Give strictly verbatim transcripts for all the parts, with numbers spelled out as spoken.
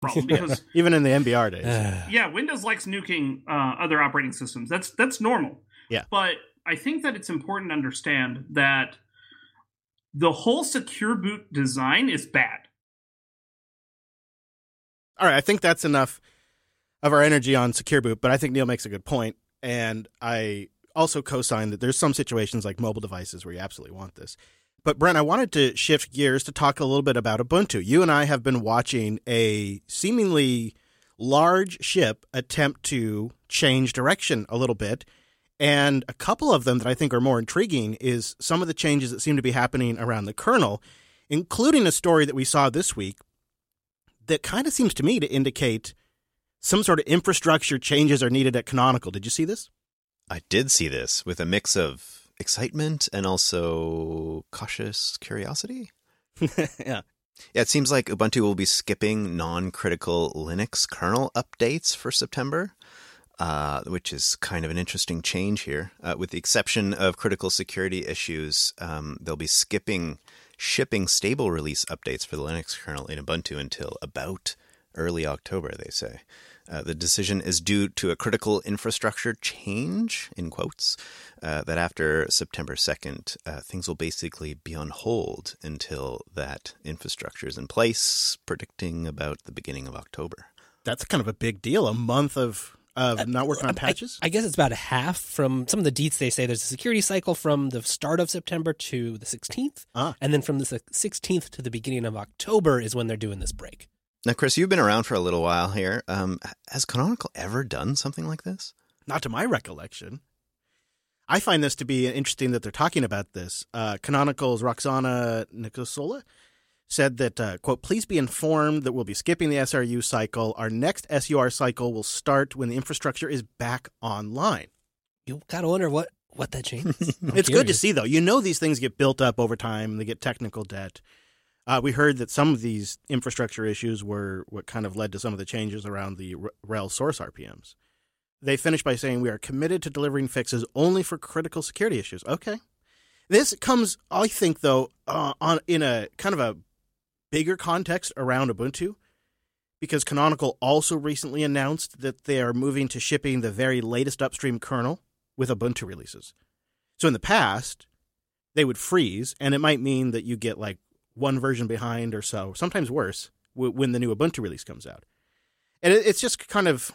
problem because even in the M B R days. yeah, Windows likes nuking uh, other operating systems. That's that's normal. Yeah. But I think that it's important to understand that the whole secure boot design is bad. All right, I think that's enough of our energy on secure boot, but I think Neil makes a good point, and I also co-sign that there's some situations like mobile devices where you absolutely want this. But Brent, I wanted to shift gears to talk a little bit about Ubuntu. You and I have been watching a seemingly large ship attempt to change direction a little bit. And a couple of them that I think are more intriguing is some of the changes that seem to be happening around the kernel, including a story that we saw this week that kind of seems to me to indicate some sort of infrastructure changes are needed at Canonical. Did you see this? I did see this with a mix of excitement and also cautious curiosity. yeah. Yeah, it seems like Ubuntu will be skipping non-critical Linux kernel updates for September, uh, which is kind of an interesting change here. Uh, with the exception of critical security issues, um, they'll be skipping shipping stable release updates for the Linux kernel in Ubuntu until about early October, they say. Uh, the decision is due to a critical infrastructure change, in quotes, uh, that after September second, uh, things will basically be on hold until that infrastructure is in place, predicting about the beginning of October. That's kind of a big deal, a month of, of not working on patches? I, I guess it's about a half from some of the deets. They say there's a security cycle from the start of September to the sixteenth, ah. and then from the sixteenth to the beginning of October is when they're doing this break. Now, Chris, you've been around for a little while here. Um, has Canonical ever done something like this? Not to my recollection. I find this to be interesting that they're talking about this. Uh, Canonical's Roxana Nicosola said that, uh, quote, please be informed that we'll be skipping the S R U cycle. Our next S U R cycle will start when the infrastructure is back online. You got to wonder what, what that changes. It's good to see, though. You know these things get built up over time. They get technical debt. Uh, we heard that some of these infrastructure issues were what kind of led to some of the changes around the R H E L source R P Ms. They finished by saying, we are committed to delivering fixes only for critical security issues. Okay. This comes, I think, though, uh, on in a kind of a bigger context around Ubuntu, because Canonical also recently announced that they are moving to shipping the very latest upstream kernel with Ubuntu releases. So in the past, they would freeze, and it might mean that you get like one version behind or so, sometimes worse, w- when the new Ubuntu release comes out. And it, it's just kind of,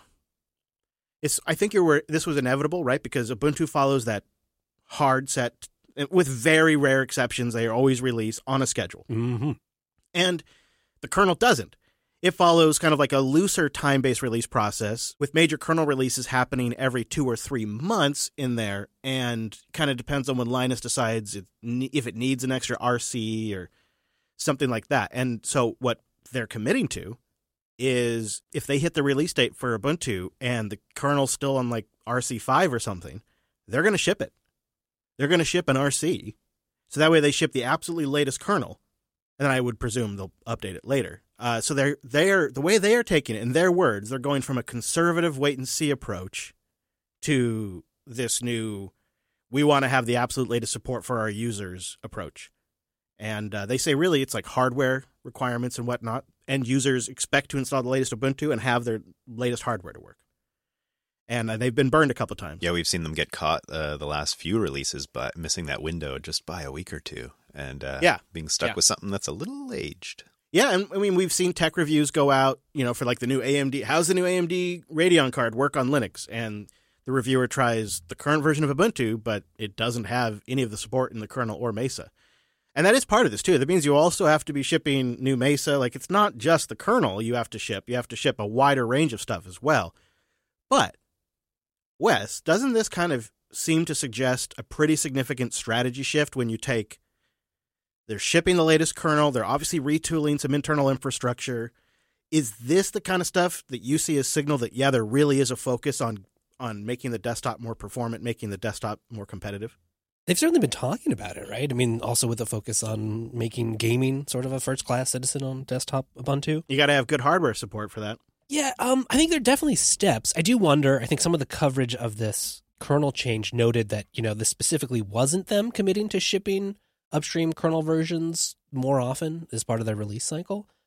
it's. I think you're, this was inevitable, right? Because Ubuntu follows that hard set, with very rare exceptions, they are always released on a schedule. Mm-hmm. And the kernel doesn't. It follows kind of like a looser time-based release process, with major kernel releases happening every two or three months in there, and kind of depends on when Linus decides if, if it needs an extra R C or something like that. And so what they're committing to is if they hit the release date for Ubuntu and the kernel's still on like R C five or something, they're going to ship it. They're going to ship an R C. So that way they ship the absolutely latest kernel. And I would presume they'll update it later. Uh, so they're, they're, the way they are taking it, in their words, they're going from a conservative wait-and-see approach to this new, we want to have the absolute latest support for our users approach. And uh, they say really it's like hardware requirements and whatnot. End users expect to install the latest Ubuntu and have their latest hardware to work. And uh, they've been burned a couple times. Yeah, we've seen them get caught uh, the last few releases by missing that window just by a week or two. And uh, yeah. being stuck yeah. with something that's a little aged. Yeah, and I mean, we've seen tech reviews go out, you know, for like the new A M D. How's the new A M D Radeon card work on Linux? And the reviewer tries the current version of Ubuntu, but it doesn't have any of the support in the kernel or Mesa. And that is part of this, too. That means you also have to be shipping new Mesa. Like, it's not just the kernel you have to ship. You have to ship a wider range of stuff as well. But, Wes, doesn't this kind of seem to suggest a pretty significant strategy shift when you take, they're shipping the latest kernel, they're obviously retooling some internal infrastructure. Is this the kind of stuff that you see as signal that, yeah, there really is a focus on, on making the desktop more performant, making the desktop more competitive? They've certainly been talking about it, right? I mean, also with a focus on making gaming sort of a first-class citizen on desktop Ubuntu. You got to have good hardware support for that. Yeah, um, I think there are definitely steps. I do wonder, I think some of the coverage of this kernel change noted that, you know, this specifically wasn't them committing to shipping upstream kernel versions more often as part of their release cycle.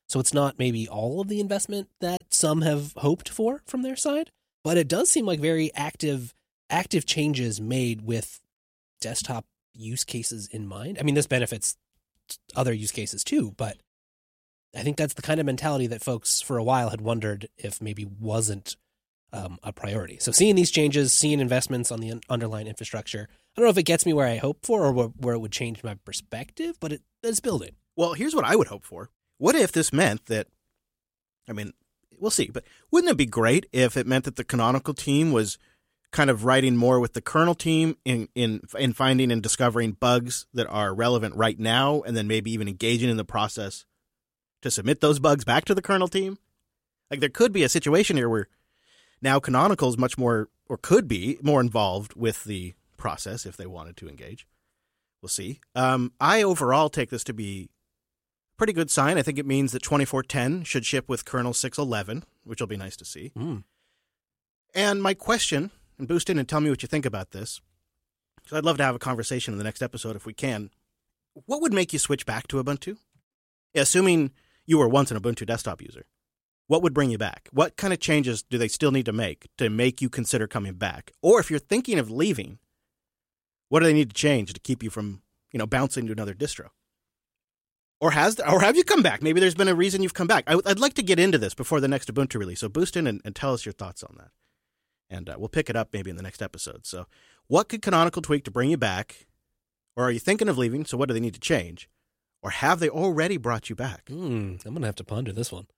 So it's not maybe all of the investment that some have hoped for from their side, but it does seem like very active, active changes made with desktop use cases in mind. I mean, this benefits other use cases too, but I think that's the kind of mentality that folks for a while had wondered if maybe wasn't um, a priority. So seeing these changes, seeing investments on the underlying infrastructure, I don't know if it gets me where I hope for or where it would change my perspective, but it, it's building. Well, here's what I would hope for. What if this meant that, I mean, we'll see, but wouldn't it be great if it meant that the Canonical team was kind of writing more with the kernel team in, in, in finding and discovering bugs that are relevant right now, and then maybe even engaging in the process to submit those bugs back to the kernel team? Like, there could be a situation here where now Canonical is much more, or could be, more involved with the process if they wanted to engage. We'll see. Um, I overall take this to be a pretty good sign. I think it means that twenty-four ten should ship with kernel six eleven, which will be nice to see. Mm. And my question, and boost in and tell me what you think about this, because I'd love to have a conversation in the next episode if we can. What would make you switch back to Ubuntu? Assuming you were once an Ubuntu desktop user, what would bring you back? What kind of changes do they still need to make to make you consider coming back? Or if you're thinking of leaving, what do they need to change to keep you from, you know, bouncing to another distro? Or has, or have you come back? Maybe there's been a reason you've come back. I, I'd like to get into this before the next Ubuntu release. So boost in and, and tell us your thoughts on that. And uh, we'll pick it up maybe in the next episode. So what could Canonical tweak to bring you back? Or are you thinking of leaving? So what do they need to change? Or have they already brought you back? Mm, I'm going to have to ponder this one.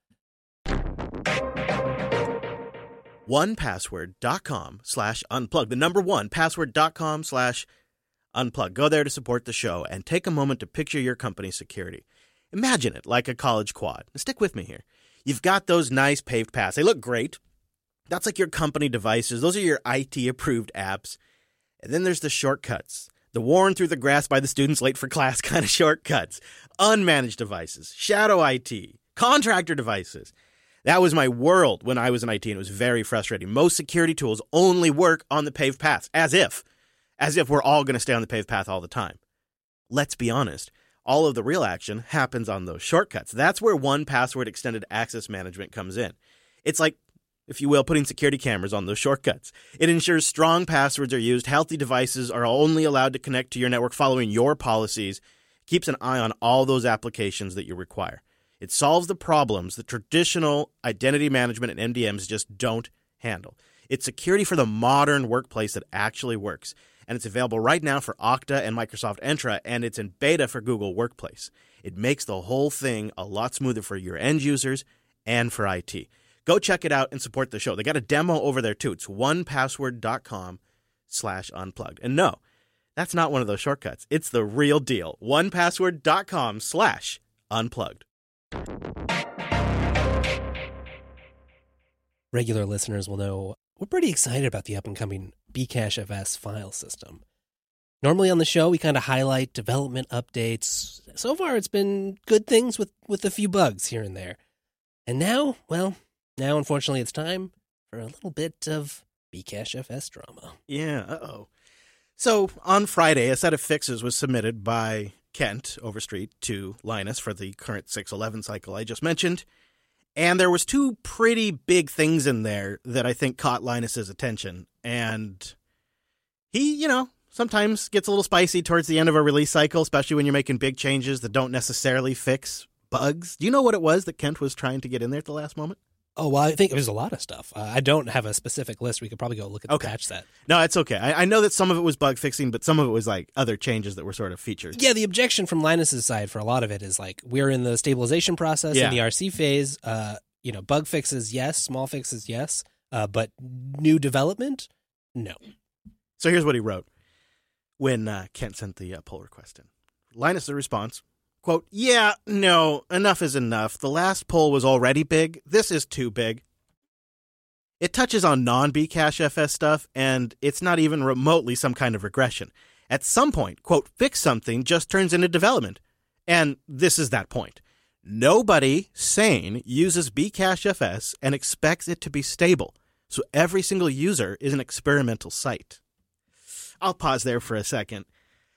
one password dot com slash unplug. The number one, password dot com slash unplug. Go there to support the show and take a moment to picture your company's security. Imagine it like a college quad. Stick with me here. You've got those nice paved paths. They look great. That's like your company devices. Those are your I T-approved apps. And then there's the shortcuts. The worn through the grass by the students late for class kind of shortcuts. Unmanaged devices. Shadow I T. Contractor devices. That was my world when I was in I T, and it was very frustrating. Most security tools only work on the paved paths, as if. As if we're all going to stay on the paved path all the time. Let's be honest. All of the real action happens on those shortcuts. That's where one Password Extended Access Management comes in. It's like, if you will, putting security cameras on those shortcuts. It ensures strong passwords are used, healthy devices are only allowed to connect to your network following your policies, keeps an eye on all those applications that you require. It solves the problems that traditional identity management and M D Ms just don't handle. It's security for the modern workplace that actually works. And it's available right now for Okta and Microsoft Entra, and it's in beta for Google Workplace. It makes the whole thing a lot smoother for your end users and for I T. Go check it out and support the show. They got a demo over there, too. It's one password dot com slash unplugged. And no, that's not one of those shortcuts. It's the real deal. one password dot com slash unplugged. Regular listeners will know we're pretty excited about the up-and-coming Bcachefs file system. Normally on the show, we kind of highlight development updates. So far, it's been good things with, with a few bugs here and there. And now, well, now unfortunately it's time for a little bit of Bcachefs drama. Yeah, uh-oh. So on Friday, a set of fixes was submitted by Kent Overstreet to Linus for the current six eleven cycle I just mentioned. And there was two pretty big things in there that I think caught Linus's attention. And he, you know, sometimes gets a little spicy towards the end of a release cycle, especially when you're making big changes that don't necessarily fix bugs. Do you know what it was that Kent was trying to get in there at the last moment? Oh, well, I think there's a lot of stuff. Uh, I don't have a specific list. We could probably go look at the okay. patch set. No, it's okay. I, I know that some of it was bug fixing, but some of it was like other changes that were sort of featured. Yeah, the objection from Linus's side for a lot of it is like we're in the stabilization process yeah. in the R C phase. Uh, you know, bug fixes, yes. Small fixes, yes. Uh, but new development, no. So here's what he wrote when uh, Kent sent the uh, pull request in. Linus' response. Quote, yeah, no, enough is enough. The last poll was already big. This is too big. It touches on non-Bcachefs stuff, and it's not even remotely some kind of regression. At some point, quote, fix something just turns into development. And this is that point. Nobody sane uses Bcachefs and expects it to be stable. So every single user is an experimental site. I'll pause there for a second.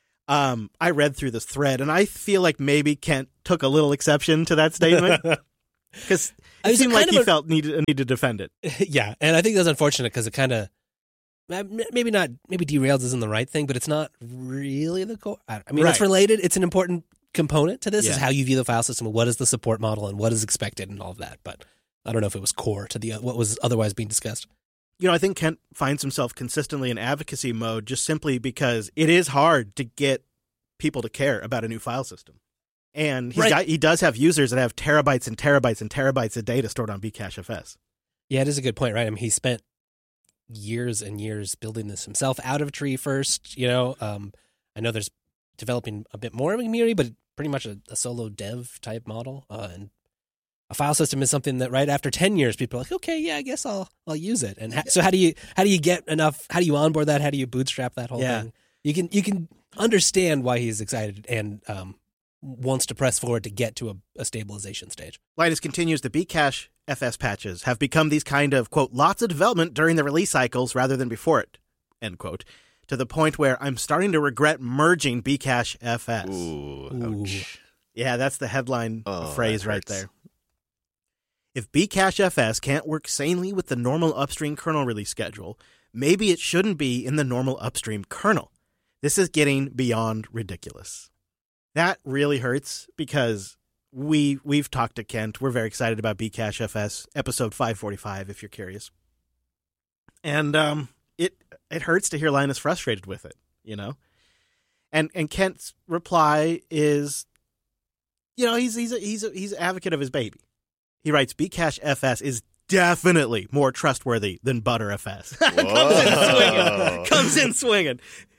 Um, I read through this thread, and I feel like maybe Kent took a little exception to that statement. Because I it was seemed kind like of he a- felt need to, need to defend it. Yeah, and I think that's unfortunate because it kind of maybe not maybe derails isn't the right thing, but it's not really the core. I I mean, it's Right. related. It's an important component to this is Yeah. how you view the file system, what is the support model, and what is expected, and all of that. But I don't know if it was core to the what was otherwise being discussed. You know, I think Kent finds himself consistently in advocacy mode just simply because it is hard to get people to care about a new file system. And he's Right. got, he does have users that have terabytes and terabytes and terabytes of data stored on Bcachefs. Yeah, it is a good point, right? I mean, he spent years and years building this himself out of Tree first. You know, um, I know there's developing a bit more of a community, but pretty much a, a solo dev type model. Uh, and a file system is something that right after ten years, people are like, okay, yeah, I guess I'll I'll use it. And ha- so how do you how do you get enough? How do you onboard that? How do you bootstrap that whole Yeah. thing? You can you can understand why he's excited and um, wants to press forward to get to a, a stabilization stage. Linus continues, the Bcache F S patches have become these kind of, quote, lots of development during the release cycles rather than before it, end quote, to the point where I'm starting to regret merging Bcache F S. Ooh, Ooh. ouch. Yeah, that's the headline Oh, phrase that right hurts. there. If Bcachefs can't work sanely with the normal upstream kernel release schedule, maybe it shouldn't be in the normal upstream kernel. This is getting beyond ridiculous. That really hurts because we, we've talked to Kent. We're very excited about Bcachefs, episode five forty-five, if you're curious. And um, it it hurts to hear Linus frustrated with it, you know? And and Kent's reply is, you know, he's he's a, he's a, he's an advocate of his baby. He writes, Bcachefs is definitely more trustworthy than Btrfs. Comes in swinging.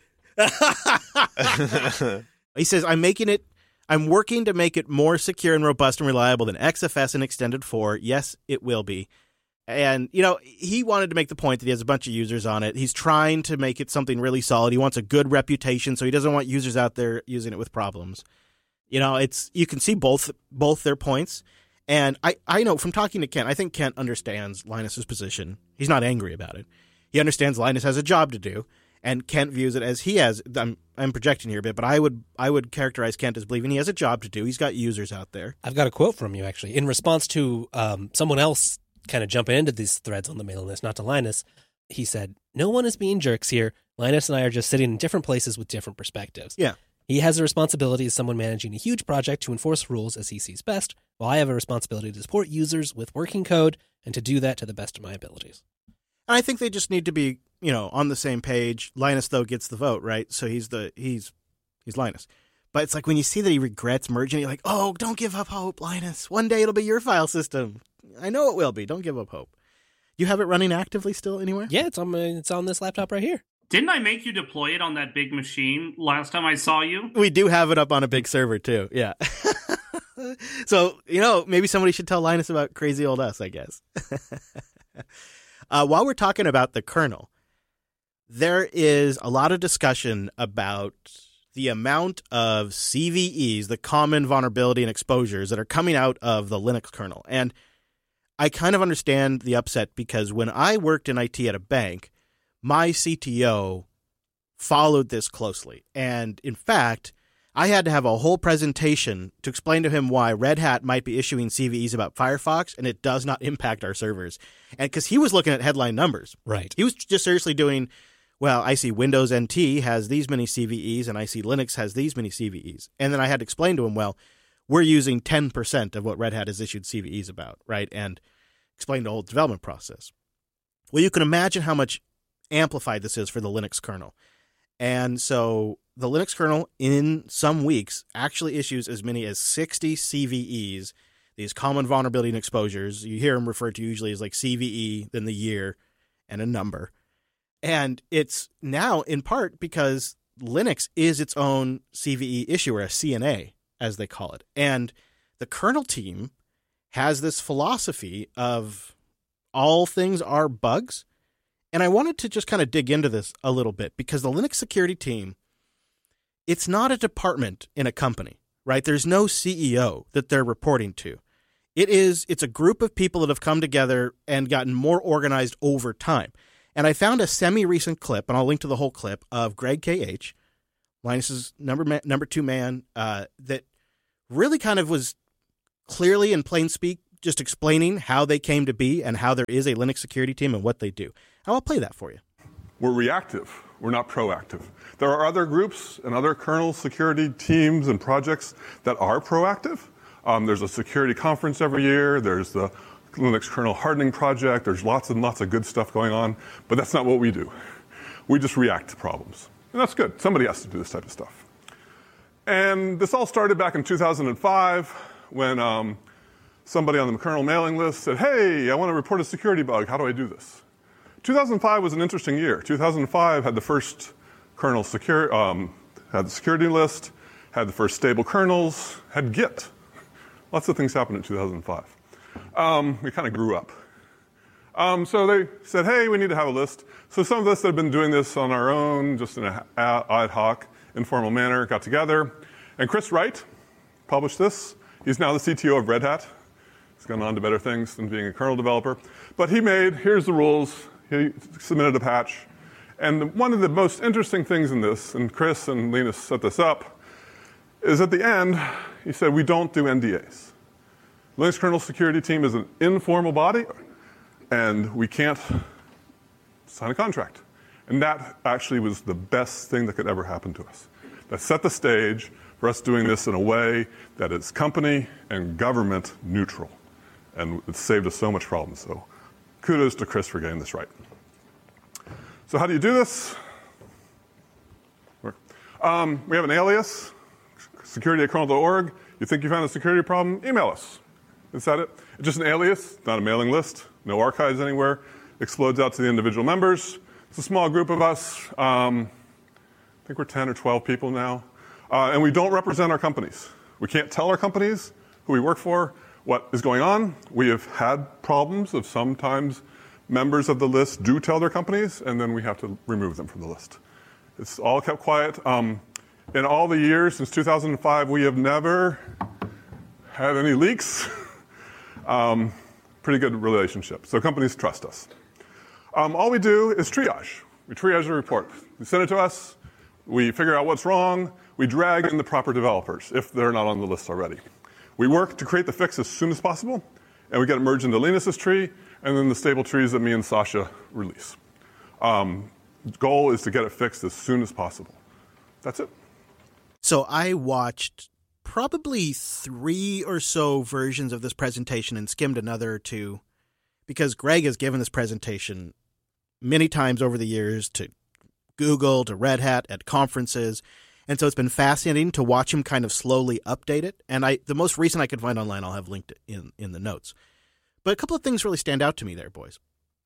Comes in swinging. He says, I'm making it, I'm working to make it more secure and robust and reliable than X F S and Extended four. Yes, it will be. And, you know, he wanted to make the point that he has a bunch of users on it. He's trying to make it something really solid. He wants a good reputation, so he doesn't want users out there using it with problems. You know, it's, you can see both, both their points. And I, I know from talking to Kent, I think Kent understands Linus's position. He's not angry about it. He understands Linus has a job to do, and Kent views it as he has. I'm, I'm projecting here a bit, but I would, I would characterize Kent as believing he has a job to do. He's got users out there. I've got a quote from you, actually, in response to um, someone else kind of jumping into these threads on the mailing list, not to Linus. He said, no one is being jerks here. Linus and I are just sitting in different places with different perspectives. Yeah. He has a responsibility as someone managing a huge project to enforce rules as he sees best, while I have a responsibility to support users with working code and to do that to the best of my abilities. And I think they just need to be, you know, on the same page. Linus, though, gets the vote, right? So he's the he's he's Linus. But it's like when you see that he regrets merging, you're like, oh, don't give up hope, Linus. One day it'll be your file system. I know it will be. Don't give up hope. You have it running actively still anywhere? Yeah, it's on my, it's on this laptop right here. Didn't I make you deploy it on that big machine last time I saw you? We do have it up on a big server, too. Yeah. So, you know, maybe somebody should tell Linus about crazy old us, I guess. uh, while we're talking about the kernel, there is a lot of discussion about the amount of C V Es, the common vulnerability and exposures that are coming out of the Linux kernel. And I kind of understand the upset because when I worked in I T at a bank, my C T O followed this closely. And in fact, I had to have a whole presentation to explain to him why Red Hat might be issuing C V Es about Firefox and it does not impact our servers. And because he was looking at headline numbers. Right. He was just seriously doing, well, I see Windows N T has these many C V Es and I see Linux has these many C V Es. And then I had to explain to him, well, we're using ten percent of what Red Hat has issued C V Es about, right? And explain the whole development process. Well, you can imagine how much amplified this is for the Linux kernel. And so the Linux kernel in some weeks actually issues as many as sixty C V Es, these common vulnerability and exposures. You hear them referred to usually as like C V E, then the year, and a number. And it's now in part because Linux is its own C V E issuer, a C N A, as they call it. And the kernel team has this philosophy of all things are bugs. And I wanted to just kind of dig into this a little bit because the Linux security team, it's not a department in a company, right? There's no C E O that they're reporting to. It is, it's a group of people that have come together and gotten more organized over time. And I found a semi-recent clip, and I'll link to the whole clip, of Greg K H, Linus's number ma- number two man, uh, that really kind of was clearly in plain speak just explaining how they came to be and how there is a Linux security team and what they do. And I'll play that for you. We're reactive. We're not proactive. There are other groups and other kernel security teams and projects that are proactive. Um, there's a security conference every year. There's the Linux kernel hardening project. There's lots and lots of good stuff going on. But that's not what we do. We just react to problems. And that's good. Somebody has to do this type of stuff. And this all started back in two thousand five when um, somebody on the kernel mailing list said, hey, I want to report a security bug. How do I do this? two thousand five was an interesting year. two thousand five had the first kernel secure, um, had the security list, had the first stable kernels, had Git. Lots of things happened in two thousand five. Um, we kind of grew up. Um, so they said, hey, we need to have a list. So some of us that have been doing this on our own, just in an ad hoc, informal manner, got together. And Chris Wright published this. He's now the C T O of Red Hat. He's gone on to better things than being a kernel developer. But he made, here's the rules. He submitted a patch. And one of the most interesting things in this, and Chris and Linus set this up, is at the end, he said, we don't do N D As. Linux kernel security team is an informal body, and we can't sign a contract. And that actually was the best thing that could ever happen to us. That set the stage for us doing this in a way that is company and government neutral. And it saved us so much problems. So kudos to Chris for getting this right. So how do you do this? Um, we have an alias, security at kernel dot org. You think you found a security problem? Email us. Is that it? It's just an alias, not a mailing list, no archives anywhere. Explodes out to the individual members. It's a small group of us. Um, I think we're ten or twelve people now. Uh, and we don't represent our companies. We can't tell our companies who we work for what is going on. We have had problems of sometimes members of the list do tell their companies, and then we have to remove them from the list. It's all kept quiet. Um, in all the years since two thousand five, we have never had any leaks. um, pretty good relationship. So companies trust us. Um, all we do is triage. We triage a report. They send it to us. We figure out what's wrong. We drag in the proper developers if they're not on the list already. We work to create the fix as soon as possible, and we get it merged into Linus's tree, and then the stable trees that me and Sasha release. Um, the goal is to get it fixed as soon as possible. That's it. So I watched probably three or so versions of this presentation and skimmed another or two because Greg has given this presentation many times over the years to Google, to Red Hat, at conferences. And so it's been fascinating to watch him kind of slowly update it. And I, the most recent I could find online, I'll have linked in, in the notes. But a couple of things really stand out to me there, boys.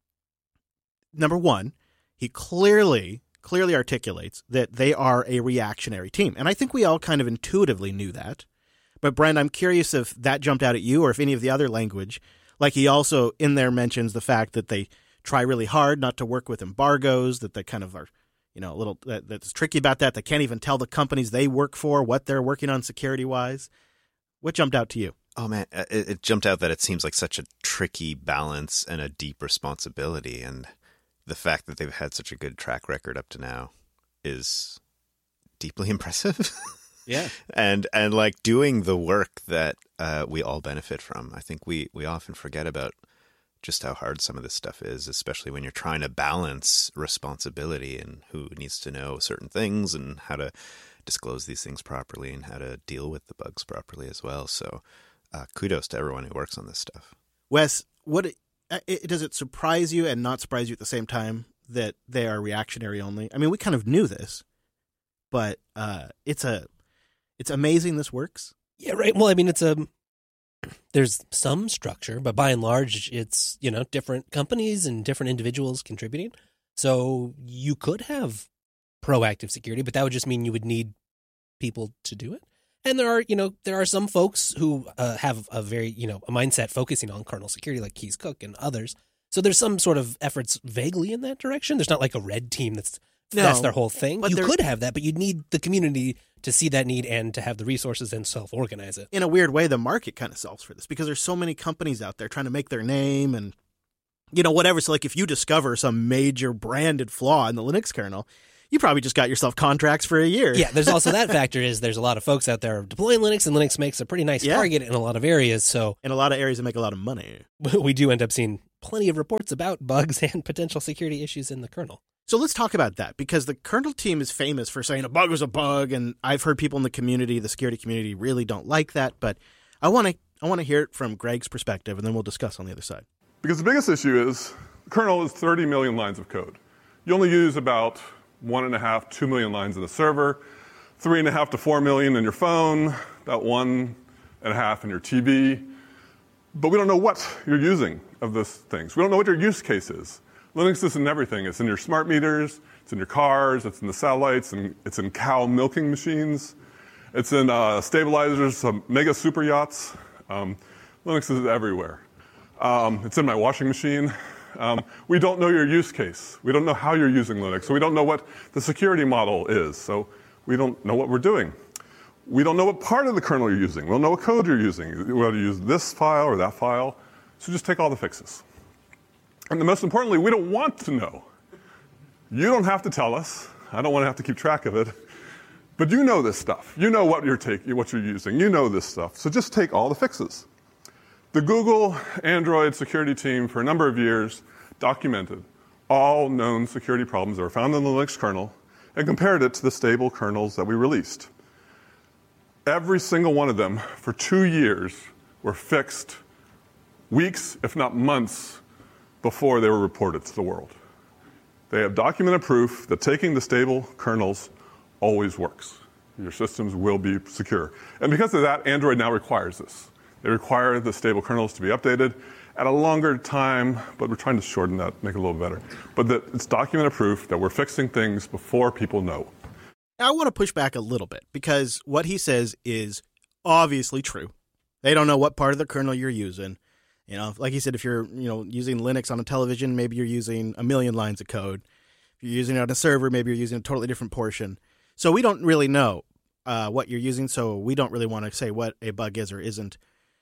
Number one, he clearly, clearly articulates that they are a reactionary team. And I think we all kind of intuitively knew that. But Brent, I'm curious if that jumped out at you or if any of the other language, like he also in there mentions the fact that they try really hard not to work with embargoes, that they kind of are, you know, a little, that, that's tricky about that. They can't even tell the companies they work for what they're working on security-wise. What jumped out to you? Oh, man, it, it jumped out that it seems like such a tricky balance and a deep responsibility. And the fact that they've had such a good track record up to now is deeply impressive. Yeah. and and like doing the work that uh, we all benefit from. I think we, we often forget about just how hard some of this stuff is, especially when you're trying to balance responsibility and who needs to know certain things and how to disclose these things properly and how to deal with the bugs properly as well. So uh, kudos to everyone who works on this stuff. Wes, what it, it, does it surprise you and not surprise you at the same time that they are reactionary only? I mean, we kind of knew this, but uh, it's a it's amazing this works. Yeah, right. Well, I mean, it's a there's some structure, but by and large, it's, you know, different companies and different individuals contributing. So you could have proactive security, but that would just mean you would need people to do it. And there are, you know, there are some folks who uh, have a very, you know, a mindset focusing on kernel security, like Keys Cook and others. So there's some sort of efforts vaguely in that direction. There's not like a red team that's No, that's their whole thing. but You there- could have that, but you'd need the community to see that need and to have the resources and self-organize it. In a weird way, the market kind of solves for this because there's so many companies out there trying to make their name and, you know, whatever. So like if you discover some major branded flaw in the Linux kernel, you probably just got yourself contracts for a year. Yeah, there's also that factor is there's a lot of folks out there deploying Linux, and Linux makes a pretty nice Yeah. target in a lot of areas. So In a lot of areas that make a lot of money. we do end up seeing plenty of reports about bugs and potential security issues in the kernel. So let's talk about that, because the kernel team is famous for saying a bug was a bug, and I've heard people in the community, the security community, really don't like that. But I want to I want to hear it from Greg's perspective, and then we'll discuss on the other side. Because the biggest issue is the kernel is thirty million lines of code. You only use about one and a half, two million lines in the server, three and a half to four million in your phone, about one and a half in your T V. But we don't know what you're using of those things. We don't know what your use case is. Linux is in everything. It's in your smart meters, it's in your cars, it's in the satellites, and it's in cow milking machines. It's in uh, stabilizers, some mega super yachts. Um, Linux is everywhere. Um, it's in my washing machine. Um, we don't know your use case. We don't know how you're using Linux. So we don't know what the security model is. So we don't know what we're doing. We don't know what part of the kernel you're using. We don't know what code you're using, whether you use this file or that file. So just take all the fixes. And the most importantly, we don't want to know. You don't have to tell us. I don't want to have to keep track of it. But you know this stuff. You know what you're taking, what you're using. You know this stuff. So just take all the fixes. The Google Android security team for a number of years documented all known security problems that were found in the Linux kernel and compared it to the stable kernels that we released. Every single one of them for two years were fixed weeks, if not months, before they were reported to the world. They have documented proof that taking the stable kernels always works. Your systems will be secure. And because of that, Android now requires this. They require the stable kernels to be updated at a longer time, but we're trying to shorten that, make it a little better. But that it's documented proof that we're fixing things before people know. I want to push back a little bit, because what he says is obviously true. They don't know what part of the kernel you're using. You know, like he said, if you're you know using Linux on a television, maybe you're using a million lines of code. If you're using it on a server, maybe you're using a totally different portion. So we don't really know uh, what you're using, so we don't really want to say what a bug is or isn't.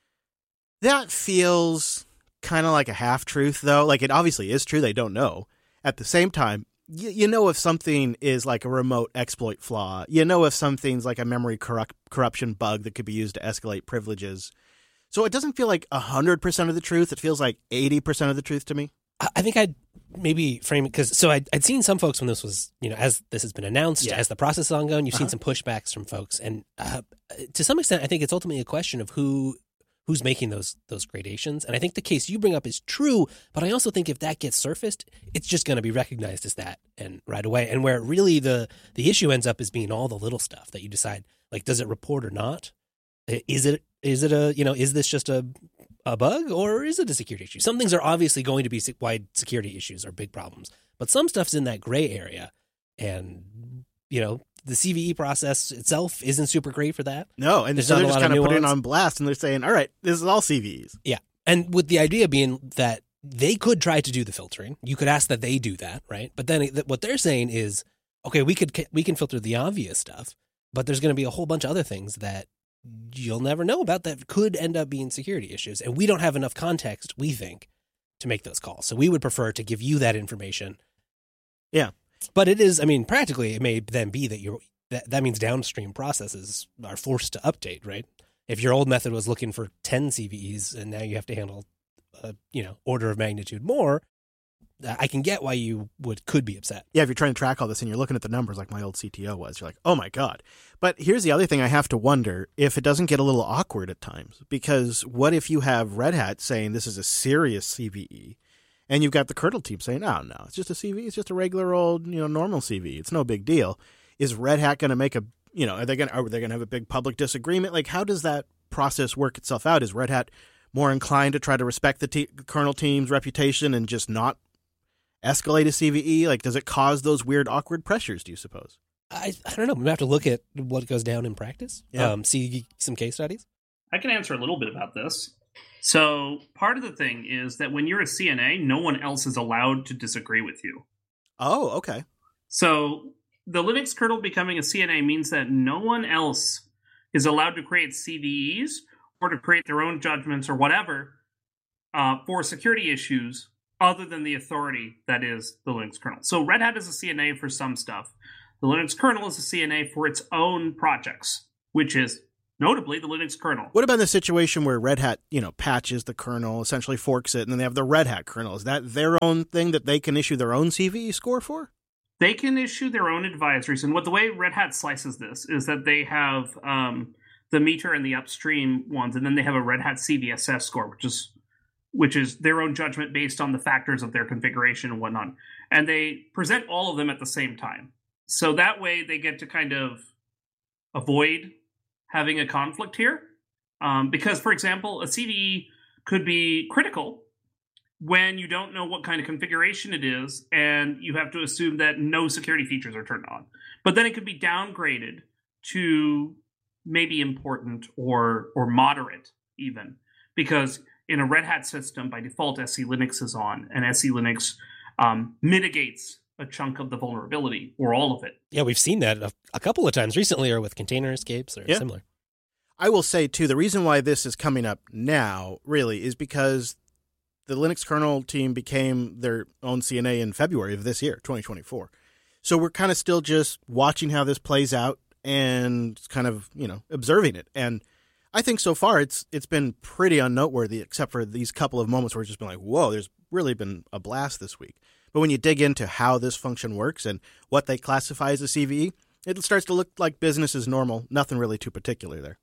That feels kind of like a half-truth, though. Like, it obviously is true. They don't know. At the same time, you, you know if something is like a remote exploit flaw. You know if something's like a memory corrupt, corruption bug that could be used to escalate privileges. So it doesn't feel like one hundred percent of the truth. It feels like eighty percent of the truth to me. I think I'd maybe frame it because so I'd, I'd seen some folks when this was, you know, as this has been announced, Yeah. as the process is ongoing, you've Uh-huh. seen some pushbacks from folks. And uh, to some extent, I think it's ultimately a question of who who's making those those gradations. And I think the case you bring up is true, but I also think if that gets surfaced, it's just going to be recognized as that and right away. And where really the the issue ends up is being all the little stuff that you decide, like, does it report or not? Is it is it a, you know, is this just a a bug or is it a security issue? Some things are obviously going to be wide security issues or big problems, but some stuff's in that gray area. And, you know, the C V E process itself isn't super great for that. No, and There's so not they're a just lot of kind of putting it nuance. on blast, and they're saying, all right, this is all C V Es. Yeah. And with the idea being that they could try to do the filtering. You could ask that they do that, right? But then it- what they're saying is, okay, we could we can filter the obvious stuff, but there's going to be a whole bunch of other things that you'll never know about that could end up being security issues. And we don't have enough context, we think, to make those calls. So we would prefer to give you that information. Yeah. But it is, I mean, practically it may then be that you're, that, that means downstream processes are forced to update, right? If your old method was looking for ten C V Es and now you have to handle a, you know, order of magnitude more, I can get why you would could be upset. Yeah, if you're trying to track all this and you're looking at the numbers like my old C T O was, you're like, oh my God. But here's the other thing I have to wonder if it doesn't get a little awkward at times. Because what if you have Red Hat saying this is a serious C V E, and you've got the kernel team saying, oh, no, it's just a C V E. It's just a regular old, you know, normal C V E. It's no big deal. Is Red Hat going to make a, you know, are they going to, are they going to have a big public disagreement? Like, how does that process work itself out? Is Red Hat more inclined to try to respect the te- kernel team's reputation and just not escalate a C V E? Like, does it cause those weird, awkward pressures, do you suppose? I, I don't know. We have to look at what goes down in practice. Yeah. Um, see some case studies. I can answer a little bit about this. So part of the thing is that when you're a C N A, no one else is allowed to disagree with you. Oh, okay. So the Linux kernel becoming a C N A means that no one else is allowed to create C V Es or to create their own judgments or whatever uh, for security issues other than the authority that is the Linux kernel. So Red Hat is a C N A for some stuff. The Linux kernel is a C N A for its own projects, which is notably the Linux kernel. What about the situation where Red Hat, you know, patches the kernel, essentially forks it, and then they have the Red Hat kernel? Is that their own thing that they can issue their own C V E score for? They can issue their own advisories, and what the way Red Hat slices this is that they have um, the meter and the upstream ones, and then they have a Red Hat C V S S score, which is which is their own judgment based on the factors of their configuration and whatnot. And they present all of them at the same time. So that way they get to kind of avoid having a conflict here. Um, because, for example, a C V E could be critical when you don't know what kind of configuration it is, and you have to assume that no security features are turned on. But then it could be downgraded to maybe important or or moderate even, because in a Red Hat system, by default, S E Linux is on, and S E Linux um, mitigates a chunk of the vulnerability or all of it. Yeah, we've seen that a, a couple of times recently, or with container escapes or yeah. similar. I will say, too, the reason why this is coming up now, really, is because the Linux kernel team became their own C N A in February of this year, twenty twenty-four. So we're kind of still just watching how this plays out and kind of, you know, observing it. And I think so far it's it's been pretty unnoteworthy, except for these couple of moments where it's just been like, whoa, there's really been a blast this week. But when you dig into how this function works and what they classify as a C V E, it starts to look like business as normal. Nothing really too particular there.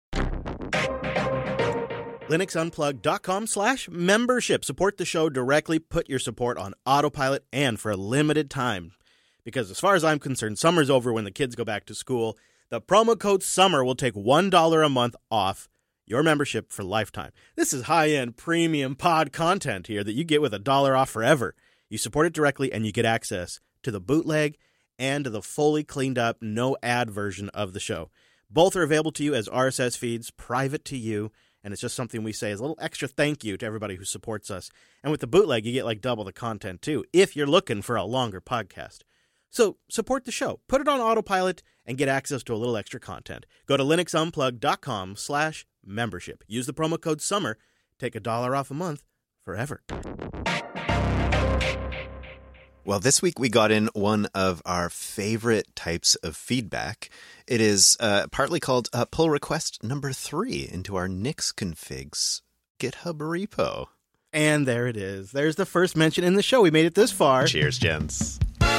LinuxUnplugged.com slash membership. Support the show directly. Put your support on autopilot and for a limited time. Because as far as I'm concerned, summer's over when the kids go back to school. The promo code SUMMER will take one dollar a month off your membership for lifetime. This is high-end premium pod content here that you get with a dollar off forever. You support it directly and you get access to the bootleg and to the fully cleaned up, no ad version of the show. Both are available to you as R S S feeds, private to you, and it's just something we say as a little extra thank you to everybody who supports us. And with the bootleg, you get like double the content too, if you're looking for a longer podcast. So support the show, put it on autopilot, and get access to a little extra content. Go to linuxunplugged.com slash membership. Use the promo code SUMMER. Take a dollar off a month forever. Well, this week we got in one of our favorite types of feedback. It is uh, partly called uh, pull request number three into our Nix configs GitHub repo. And there it is. There's the first mention in the show. We made it this far. Cheers, gents.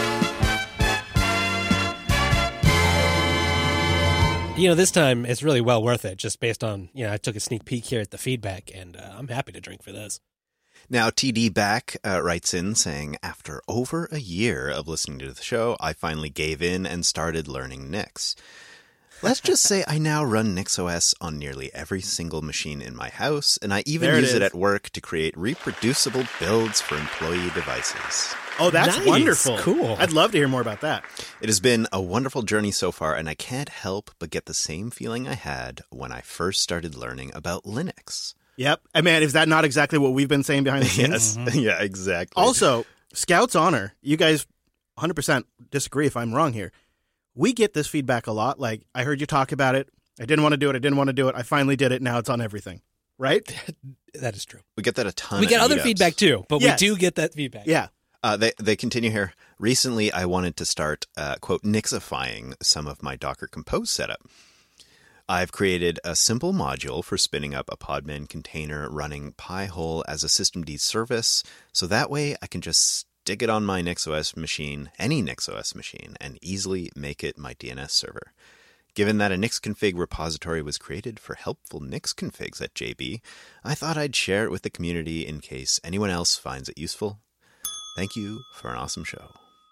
You know, this time it's really well worth it, just based on, you know, I took a sneak peek here at the feedback, and uh, I'm happy to drink for this. Now, T D Back uh, writes in saying, after over a year of listening to the show, I finally gave in and started learning Nix. Let's just say I now run NixOS on nearly every single machine in my house, and I even There it use is. it at work to create reproducible builds for employee devices. Oh, that's Nice. wonderful. Cool. I'd love to hear more about that. It has been a wonderful journey so far, and I can't help but get the same feeling I had when I first started learning about Linux. Yep. I mean, is that not exactly what we've been saying behind the scenes? Yes, yeah, exactly. Also, Scout's Honor, you guys one hundred percent disagree if I'm wrong here. We get this feedback a lot. Like, I heard you talk about it. I didn't want to do it. I didn't want to do it. I finally did it. Now it's on everything. Right? That is true. we get that a ton. We get at other meetups. feedback too, but Yes. we do get that feedback. Yeah. Uh, they they continue here. Recently, I wanted to start, uh, quote, Nixifying some of my Docker Compose setup. I've created a simple module for spinning up a Podman container running Pi-hole as a systemd service, so that way I can just stick it on my NixOS machine, any NixOS machine, and easily make it my D N S server. Given that a Nixconfig repository was created for helpful Nix configs at J B, I thought I'd share it with the community in case anyone else finds it useful. Thank you for an awesome show.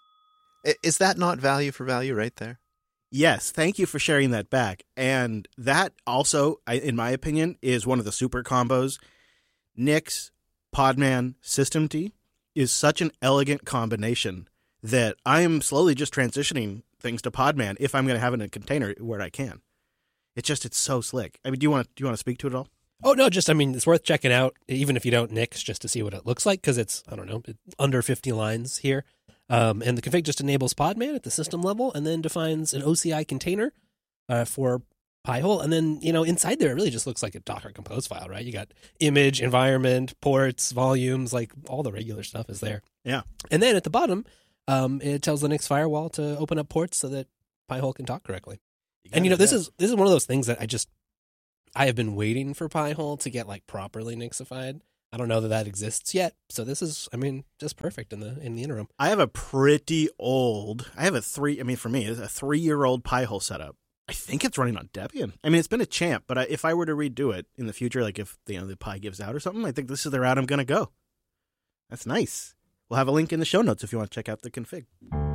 I- Is that not value for value right there? Yes. Thank you for sharing that back. And that also, I, in my opinion, is one of the super combos. Nix, Podman, systemd is such an elegant combination that I am slowly just transitioning things to Podman if I'm going to have it in a container where I can. It's just, it's so slick. I mean, do you want to, do you want to speak to it at all? Oh, no, just, I mean, it's worth checking out, even if you don't Nix, just to see what it looks like, because it's, I don't know, under fifty lines here. Um, and the config just enables Podman at the system level and then defines an O C I container uh, for Pi-hole. And then, you know, inside there, it really just looks like a Docker Compose file, right? You got image, environment, ports, volumes, like all the regular stuff is there. Yeah. And then at the bottom, um, it tells Linux Firewall to open up ports so that Pi-hole can talk correctly. You and you know, this that. is this is one of those things that I just I have been waiting for Pi-hole to get like properly Nixified. I don't know that that exists yet, so this is, I mean, just perfect in the in the interim. I have a pretty old, I have a three, I mean, for me, it's a three-year-old Pi-hole setup. I think it's running on Debian. I mean, it's been a champ, but I, if I were to redo it in the future, like if you know the Pi gives out or something, I think this is the route I'm going to go. That's nice. We'll have a link in the show notes if you want to check out the config.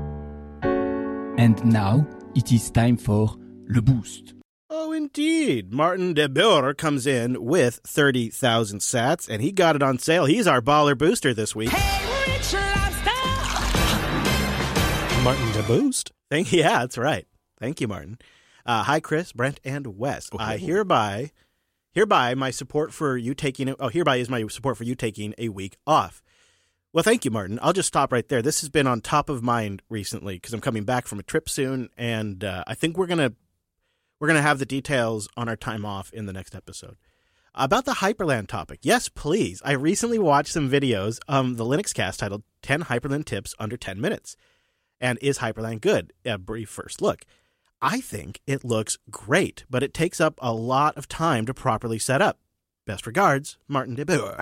And now it is time for Le Boost. Oh, indeed. Martin de Boer comes in with thirty thousand sats, and he got it on sale. He's our baller booster this week. Hey, Rich Lobster! Martin de Boost. Thank you. Yeah, that's right. Thank you, Martin. Uh, hi, Chris, Brent, and Wes. Oh. I hereby, hereby my support for you taking, oh, hereby is my support for you taking a week off. Well, thank you, Martin. I'll just stop right there. This has been on top of mind recently because I'm coming back from a trip soon, and uh, I think we're gonna we're gonna have the details on our time off in the next episode. About the Hyperland topic, yes, please. I recently watched some videos on the Linux cast titled ten Hyperland Tips Under ten Minutes. And is Hyperland good? A brief first look. I think it looks great, but it takes up a lot of time to properly set up. Best regards, Martin de Boer.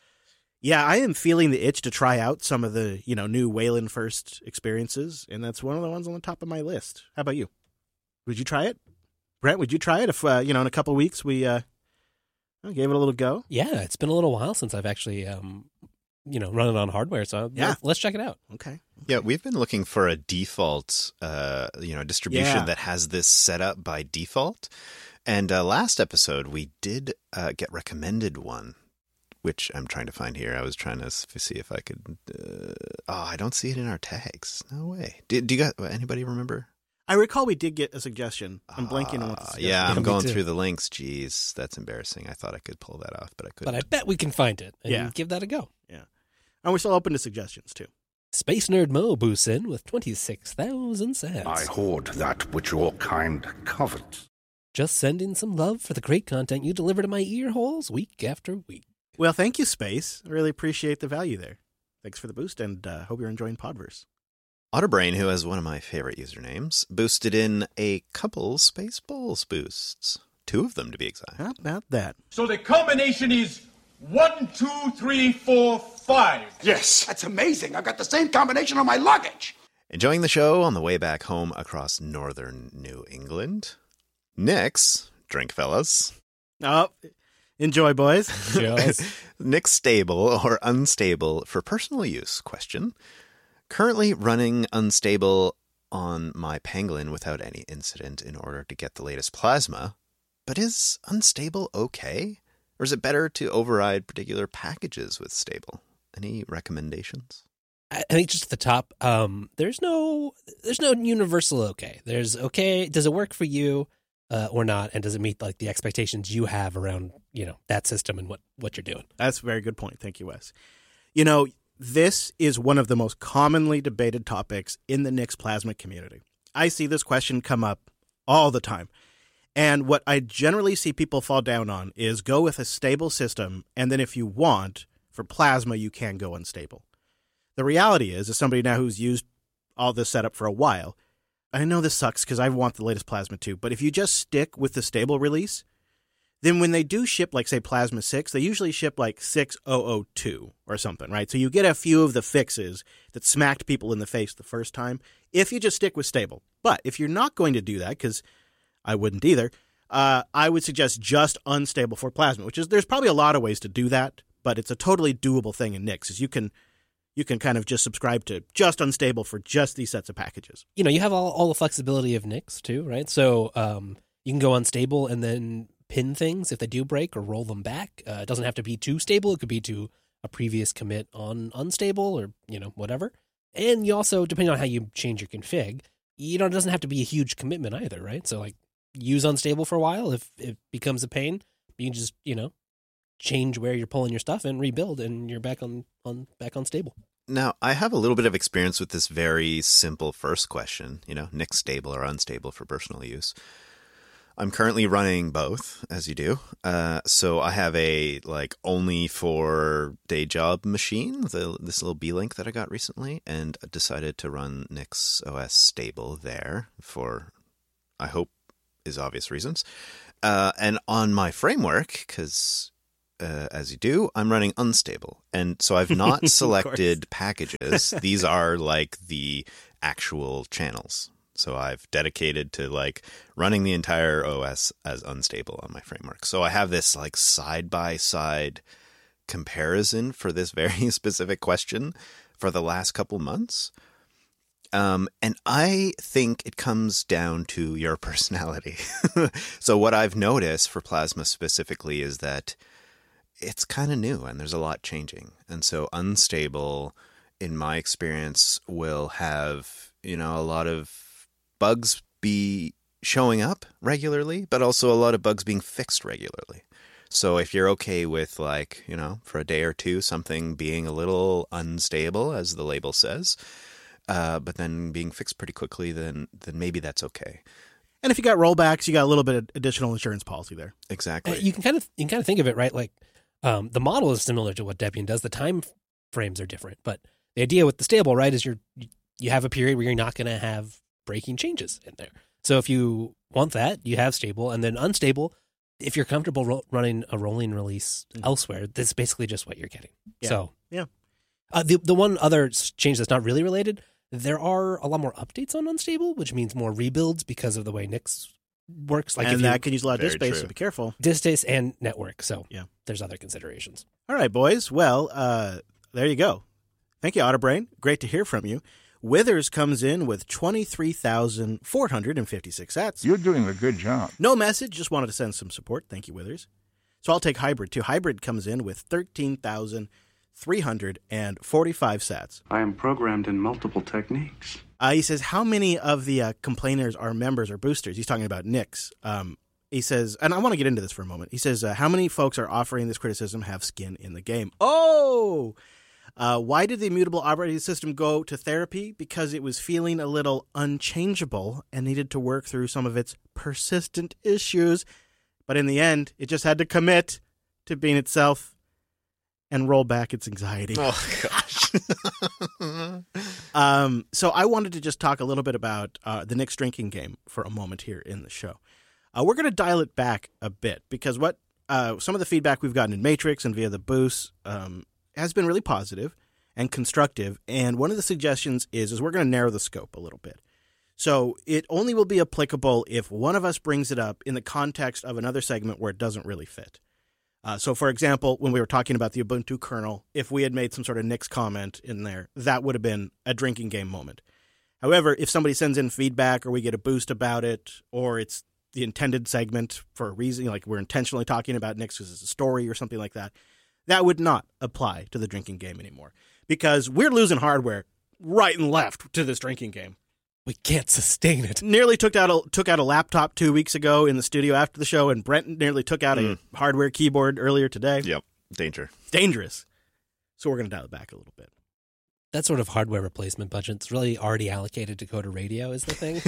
Yeah, I am feeling the itch to try out some of the, you know, new Wayland First experiences, and that's one of the ones on the top of my list. How about you? Would you try it? Brent, would you try it if, uh, you know, in a couple of weeks we uh, gave it a little go? Yeah, it's been a little while since I've actually, um, you know, run it on hardware, so yeah. let's check it out. Okay. Yeah, we've been looking for a default, uh, you know, distribution yeah. that has this set up by default. And uh, last episode, we did uh, get recommended one, which I'm trying to find here. I was trying to see if I could. Uh, oh, I don't see it in our tags. No way. Do, do you got anybody remember? I recall we did get a suggestion. I'm uh, blanking on what the suggestion Yeah, was. I'm going through the links. Jeez, that's embarrassing. I thought I could pull that off, but I couldn't. But I bet we can find it and yeah. give that a go. Yeah. And we're still open to suggestions, too. Space Nerd Mo boosts in with twenty-six thousand sats. I hoard that which your kind covet. Just sending some love for the great content you deliver to my ear holes week after week. Well, thank you, Space. I really appreciate the value there. Thanks for the boost, and uh, hope you're enjoying Podverse. Otterbrain, who has one of my favorite usernames, boosted in a couple Spaceballs boosts. Two of them, to be exact. How about that? So the combination is one, two, three, four, five. Yes. That's amazing. I've got the same combination on my luggage. Enjoying the show on the way back home across northern New England. Nix, drink fellas. Oh, enjoy, boys. Yes. Nix stable or unstable for personal use question. Currently running unstable on my Pangolin without any incident in order to get the latest plasma. But is unstable okay? Or is it better to override particular packages with stable? Any recommendations? I think just at the top, um, there's no there's no universal okay. There's okay, does it work for you uh, or not? And does it meet like the expectations you have around, you know, that system and what, what you're doing? That's a very good point. Thank you, Wes. You know, this is one of the most commonly debated topics in the Nix Plasma community. I see this question come up all the time. And what I generally see people fall down on is go with a stable system, and then if you want, for Plasma, you can go unstable. The reality is, as somebody now who's used all this setup for a while, I know this sucks because I want the latest Plasma too, but if you just stick with the stable release, then when they do ship, like, say, Plasma six, they usually ship, like, six thousand two or something, right? So you get a few of the fixes that smacked people in the face the first time if you just stick with stable. But if you're not going to do that, because I wouldn't either, uh, I would suggest just unstable for Plasma, which is, there's probably a lot of ways to do that, but it's a totally doable thing in Nix, is you can you can kind of just subscribe to just unstable for just these sets of packages. You know, you have all, all the flexibility of Nix too, right? So um, you can go unstable and then pin things if they do break or roll them back. Uh, it doesn't have to be too stable. It could be to a previous commit on unstable or, you know, whatever. And you also, depending on how you change your config, you know, it doesn't have to be a huge commitment either, right? So, like, use unstable for a while. If it becomes a pain, you can just, you know, change where you're pulling your stuff and rebuild, and you're back on, on back on stable. Now, I have a little bit of experience with this very simple first question, you know, Nix stable or unstable for personal use. I'm currently running both, as you do. Uh, so I have a like only for day job machine, the, this little B-Link that I got recently, and I decided to run Nix O S stable there for, I hope, is obvious reasons. Uh, and on my framework, because uh, as you do, I'm running unstable. And so I've not selected packages. These are like the actual channels. So I've dedicated to like running the entire O S as unstable on my framework. So I have this like side-by-side comparison for this very specific question for the last couple months. Um, and I think it comes down to your personality. So what I've noticed for Plasma specifically is that it's kind of new and there's a lot changing. And so unstable, in my experience, will have, you know, a lot of bugs be showing up regularly, but also a lot of bugs being fixed regularly. So if you're okay with, like, you know, for a day or two, something being a little unstable, as the label says, uh, but then being fixed pretty quickly, then then maybe that's okay. And if you got rollbacks, you got a little bit of additional insurance policy there. Exactly. Uh, you can kind of you can kind of think of it, right? Like um, the model is similar to what Debian does. The time frames are different, but the idea with the stable, right, is you're you have a period where you're not going to have breaking changes in there. So if you want that, you have stable, and then unstable, if you're comfortable ro- running a rolling release mm-hmm. elsewhere, that's basically just what you're getting. Yeah. So yeah. Uh, the the one other change that's not really related, there are a lot more updates on unstable, which means more rebuilds because of the way Nix works. Like and if that you, can use a lot of disk space, true. so be careful. Disk space and network. So yeah, there's other considerations. All right, boys. Well, uh, there you go. Thank you, Otterbrain. Great to hear from you. Withers comes in with twenty-three thousand four hundred fifty-six sats. You're doing a good job. No message, just wanted to send some support. Thank you, Withers. So I'll take Hybrid, too. Hybrid comes in with thirteen thousand three hundred forty-five sats. I am programmed in multiple techniques. Uh, he says, how many of the uh, complainers are members or boosters? He's talking about Nix. Um, he says, and I want to get into this for a moment. He says, uh, how many folks are offering this criticism have skin in the game? Oh! Uh, why did the immutable operating system go to therapy? Because it was feeling a little unchangeable and needed to work through some of its persistent issues. But in the end, it just had to commit to being itself and roll back its anxiety. Oh, gosh. um, so I wanted to just talk a little bit about uh, the Nix drinking game for a moment here in the show. Uh, we're going to dial it back a bit because what uh, some of the feedback we've gotten in Matrix and via the boost um, has been really positive and constructive. And one of the suggestions is, is we're going to narrow the scope a little bit. So it only will be applicable if one of us brings it up in the context of another segment where it doesn't really fit. Uh, so, for example, when we were talking about the Ubuntu kernel, if we had made some sort of Nix comment in there, that would have been a drinking game moment. However, if somebody sends in feedback or we get a boost about it, or it's the intended segment for a reason, like we're intentionally talking about Nix because it's a story or something like that, that would not apply to the drinking game anymore because we're losing hardware right and left to this drinking game. We can't sustain it. Nearly took out a, took out a laptop two weeks ago in the studio after the show, and Brent nearly took out mm. a hardware keyboard earlier today. Yep, danger. Dangerous. So we're going to dial it back a little bit. That sort of hardware replacement budget's really already allocated to Coder Radio is the thing.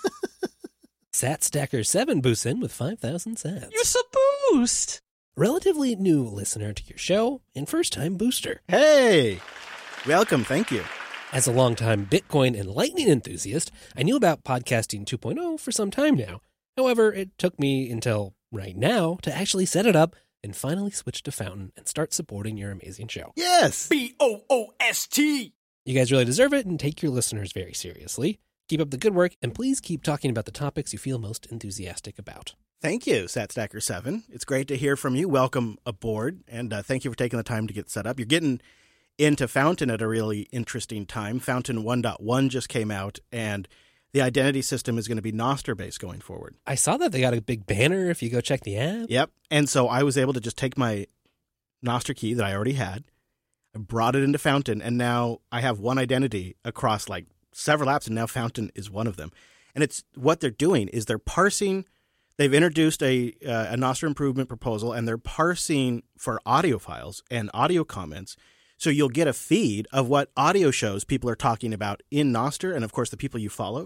SatStacker seven boosts in with five thousand sats. You're so boost! Relatively new listener to your show and first-time booster. Hey! Welcome, thank you. As a longtime Bitcoin and Lightning enthusiast, I knew about Podcasting two point oh for some time now. However, it took me until right now to actually set it up and finally switch to Fountain and start supporting your amazing show. Yes! B O O S T! You guys really deserve it and take your listeners very seriously. Keep up the good work, and please keep talking about the topics you feel most enthusiastic about. Thank you, SatStacker seven. It's great to hear from you. Welcome aboard, and uh, thank you for taking the time to get set up. You're getting into Fountain at a really interesting time. Fountain one point one just came out, and the identity system is going to be Nostr-based going forward. I saw that they got a big banner if you go check the app. Yep, and so I was able to just take my Nostr key that I already had, I brought it into Fountain, and now I have one identity across like several apps, and now Fountain is one of them. And it's what they're doing is they're parsing. They've introduced a uh, a Nostr improvement proposal, and they're parsing for audio files and audio comments. So you'll get a feed of what audio shows people are talking about in Nostr, and of course the people you follow.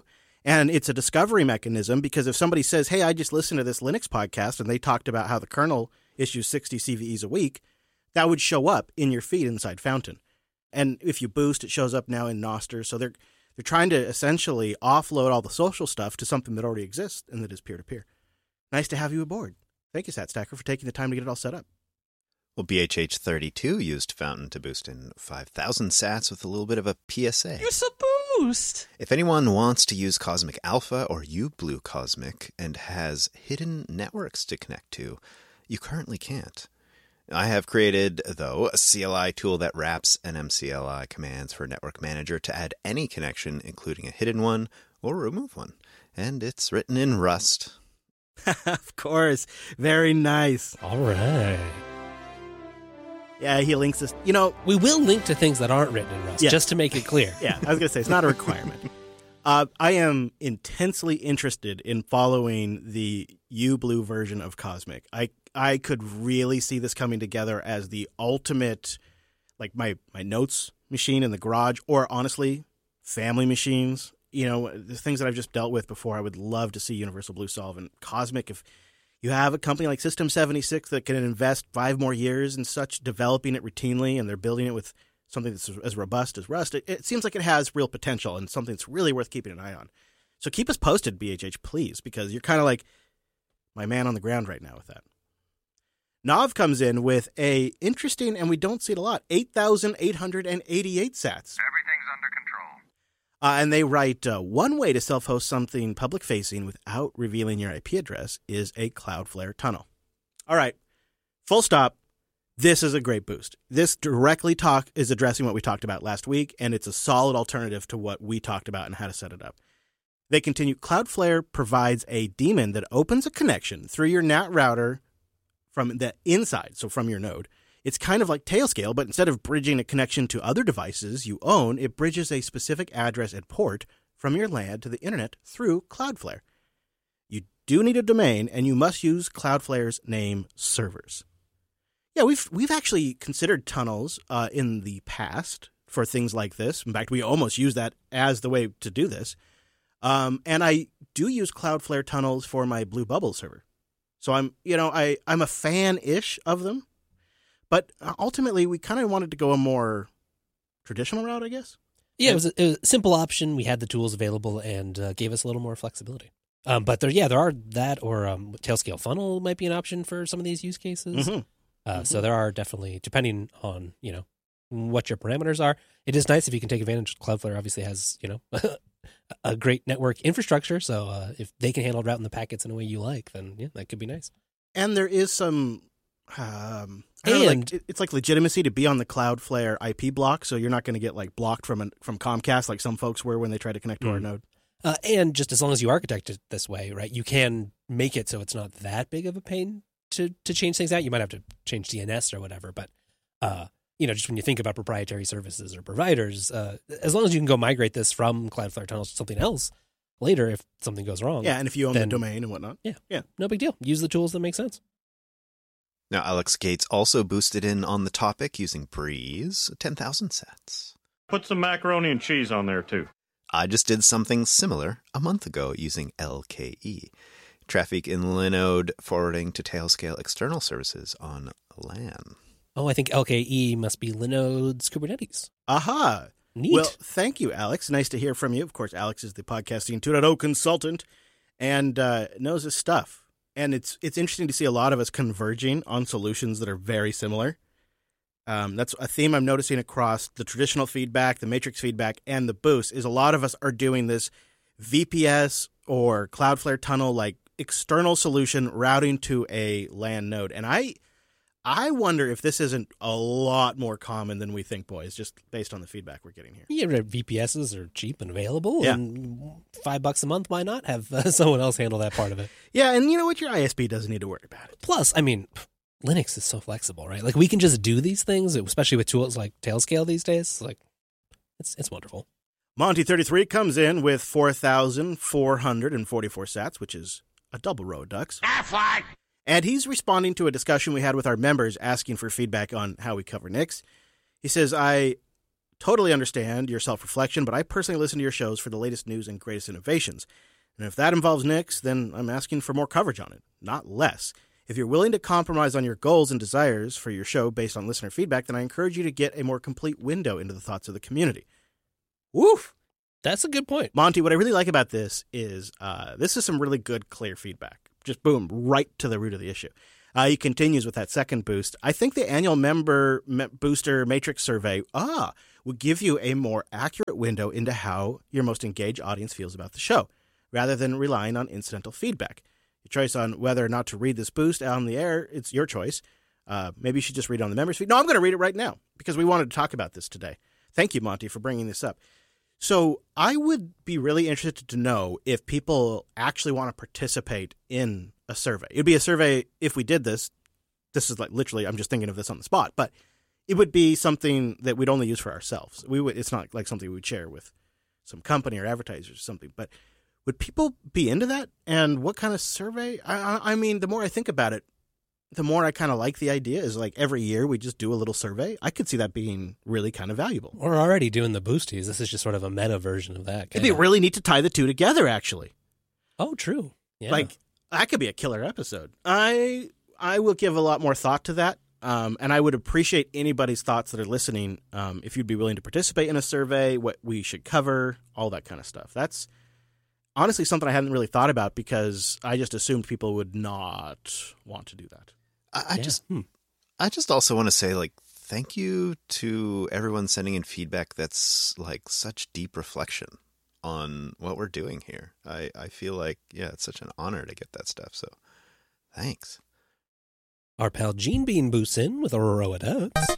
And it's a discovery mechanism because if somebody says, hey, I just listened to this Linux podcast and they talked about how the kernel issues sixty C V Es a week, that would show up in your feed inside Fountain. And if you boost, it shows up now in Nostr. So they're they're trying to essentially offload all the social stuff to something that already exists and that is peer-to-peer. Nice to have you aboard. Thank you, SatStacker, for taking the time to get it all set up. Well, B H H thirty-two used Fountain to boost in five thousand sats with a little bit of a P S A. Use a boost! If anyone wants to use Cosmic Alpha or uBlue Cosmic and has hidden networks to connect to, you currently can't. I have created, though, a C L I tool that wraps N M C L I commands for Network Manager to add any connection, including a hidden one, or remove one. And it's written in Rust. Of course. Very nice. All right. Yeah, he links this. You know, we will link to things that aren't written in Rust, yeah. just to make it clear. Yeah, I was going to say, it's not a requirement. uh, I am intensely interested in following the uBlue version of Cosmic. I I could really see this coming together as the ultimate, like my, my notes machine in the garage, or honestly, family machines. You know, the things that I've just dealt with before, I would love to see Universal Blue solve. And Cosmic, if you have a company like System seventy-six that can invest five more years and such, developing it routinely, and they're building it with something that's as robust as Rust, it, it seems like it has real potential and something that's really worth keeping an eye on. So keep us posted, B H H, please, because you're kind of like my man on the ground right now with that. Nav comes in with a interesting, and we don't see it a lot, eight thousand eight hundred eighty-eight sats. Everything's under control. Uh, and they write, uh, one way to self-host something public-facing without revealing your I P address is a Cloudflare tunnel. All right, full stop. This is a great boost. This directly talk is addressing what we talked about last week, and it's a solid alternative to what we talked about and how to set it up. They continue, Cloudflare provides a daemon that opens a connection through your N A T router from the inside, so from your node. It's kind of like Tailscale, but instead of bridging a connection to other devices you own, it bridges a specific address and port from your LAN to the internet through Cloudflare. You do need a domain, and you must use Cloudflare's name servers. Yeah, we've we've actually considered tunnels uh, in the past for things like this. In fact, we almost use that as the way to do this. Um, and I do use Cloudflare tunnels for my Blue Bubble server. So I'm, you know, I, I'm a fan-ish of them. But ultimately, we kind of wanted to go a more traditional route, I guess. Yeah, it was, a, it was a simple option. We had the tools available and uh, gave us a little more flexibility. Um, but there, yeah, there are that, or um, Tailscale Funnel might be an option for some of these use cases. Mm-hmm. Uh, mm-hmm. So there are definitely, depending on, you know, what your parameters are. It is nice if you can take advantage. Cloudflare obviously has, you know, a great network infrastructure. So uh, if they can handle routing the packets in a way you like, then yeah, that could be nice. And there is some, um, I don't know, like, it's like legitimacy to be on the Cloudflare I P block. So you're not going to get like blocked from an, from Comcast like some folks were when they tried to connect to mm. our node. Uh, and just as long as you architect it this way, right, you can make it so it's not that big of a pain to, to change things out. You might have to change D N S or whatever, but, uh, you know, just when you think about proprietary services or providers, uh, as long as you can go migrate this from Cloudflare tunnels to something else later if something goes wrong. Yeah, and if you own then, the domain and whatnot. Yeah, yeah, no big deal. Use the tools that make sense. Now, Alex Gates also boosted in on the topic using Breeze, ten thousand sats. Put some macaroni and cheese on there, too. I just did something similar a month ago using L K E. Traffic in Linode forwarding to Tailscale external services on LAN. Oh, I think L K E must be Linode's Kubernetes. Aha. Neat. Well, thank you, Alex. Nice to hear from you. Of course, Alex is the Podcasting two point oh consultant and uh, knows his stuff. And it's it's interesting to see a lot of us converging on solutions that are very similar. Um, that's a theme I'm noticing across the traditional feedback, the matrix feedback, and the boost is a lot of us are doing this V P S or Cloudflare tunnel like external solution routing to a LAN node. And I I wonder if this isn't a lot more common than we think, boys, just based on the feedback we're getting here. Yeah, V P Ss are cheap and available. Yeah. And five bucks a month, why not have uh, someone else handle that part of it? Yeah, and you know what? Your I S P doesn't need to worry about it. Plus, I mean, Linux is so flexible, right? Like, we can just do these things, especially with tools like Tailscale these days. Like, it's it's wonderful. Monty thirty-three comes in with four thousand four hundred forty-four sats, which is a double row of ducks. Affleck! And he's responding to a discussion we had with our members asking for feedback on how we cover Nix. He says, I Totally understand your self-reflection, but I personally listen to your shows for the latest news and greatest innovations. And if that involves Nix, then I'm asking for more coverage on it, not less. If you're willing to compromise on your goals and desires for your show based on listener feedback, then I encourage you to get a more complete window into the thoughts of the community. Woof! That's a good point. Monty, what I really like about this is uh, this is some really good, clear feedback. Just boom, right to the root of the issue. Uh, he continues with that second boost. I think the annual member me- booster matrix survey ah, will give you a more accurate window into how your most engaged audience feels about the show, rather than relying on incidental feedback. Your choice on whether or not to read this boost out on the air, it's your choice. Uh, maybe you should just read it on the members feed. No, I'm going to read it right now because we wanted to talk about this today. Thank you, Monty, for bringing this up. So I would be really interested to know if people actually want to participate in a survey. It would be a survey if we did this. This is like literally, I'm just thinking of this on the spot, but it would be something that we'd only use for ourselves. We would, it's not like something we would share with some company or advertisers or something, but would people be into that? And what kind of survey? I, I mean, the more I think about it, the more I kind of like the idea is like every year we just do a little survey. I could see that being really kind of valuable. We're already doing the boosties. This is just sort of a meta version of that. It'd be really neat to tie the two together, actually. Oh, true. Yeah. Like, that could be a killer episode. I I will give a lot more thought to that, um, and I would appreciate anybody's thoughts that are listening, um, if you'd be willing to participate in a survey, what we should cover, all that kind of stuff. That's honestly something I hadn't really thought about because I just assumed people would not want to do that. I, I Yeah. just, Hmm. I just also want to say, like, thank you to everyone sending in feedback that's like such deep reflection on what we're doing here. I, I feel like, yeah, it's such an honor to get that stuff. So thanks. Our pal Gene Bean boosts in with Aurora Ducks.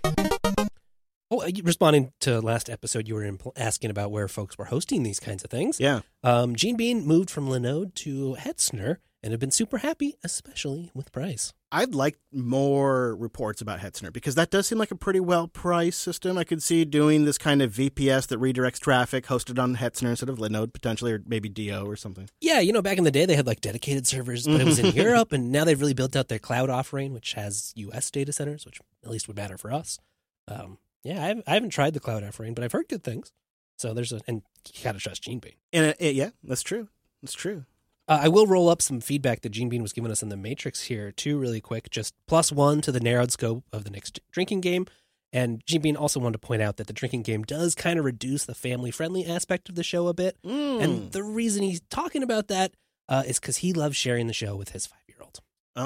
Oh, uh, responding to last episode, you were impl- asking about where folks were hosting these kinds of things. Yeah. Um, Gene Bean moved from Linode to Hetzner and have been super happy, especially with price. I'd like more reports about Hetzner because that does seem like a pretty well-priced system. I could see doing this kind of V P S that redirects traffic hosted on Hetzner instead of Linode, potentially, or maybe D O or something. Yeah, you know, back in the day, they had like dedicated servers, but it was in Europe, and now they've really built out their cloud offering, which has U S data centers, which at least would matter for us. Um, yeah, I haven't, I haven't tried the cloud offering, but I've heard good things. So there's a, and you gotta trust Gene Bean. And it, it, yeah, that's true. That's true. Uh, I will roll up some feedback that Gene Bean was giving us in the Matrix here, too, really quick. Just plus one to the narrowed scope of the next drinking game. And Gene Bean also wanted to point out that the drinking game does kind of reduce the family-friendly aspect of the show a bit. Mm. And the reason he's talking about that uh, is because he loves sharing the show with his five-year-old.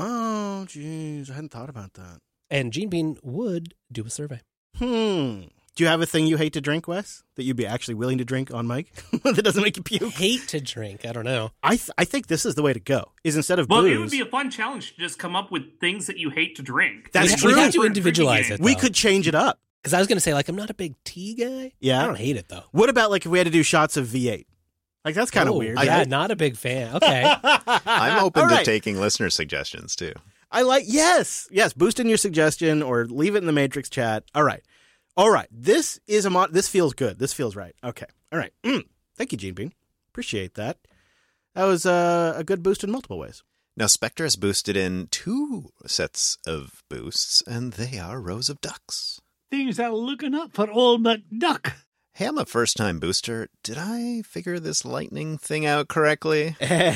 Oh, jeez. I hadn't thought about that. And Gene Bean would do a survey. Hmm. Do you have a thing you hate to drink, Wes, that you'd be actually willing to drink on mic that doesn't make you puke? Hate to drink. I don't know. I th- I think this is the way to go. Is instead of Well, booze, it would be a fun challenge to just come up with things that you hate to drink. That's we, true. We have to For a individualize drinking it, game. we though. could change it up. Because I was going to say, like, I'm not a big tea guy. Yeah. I don't hate it, though. What about like if we had to do shots of V eight? Like that's kind of Oh, weird. Yeah, right? not a big fan. Okay. I'm open All to right. taking listener suggestions too. I like yes, yes. Boost in your suggestion or leave it in the Matrix chat. All right, all right. This is a mod. This feels good. This feels right. Okay. All right. Mm. Thank you, Gene Bean. Appreciate that. That was uh, a good boost in multiple ways. Now, Spectre has boosted in two sets of boosts, and they are rows of ducks. Things are looking up for old McDuck. Hey, I'm a first-time booster. Did I figure this lightning thing out correctly?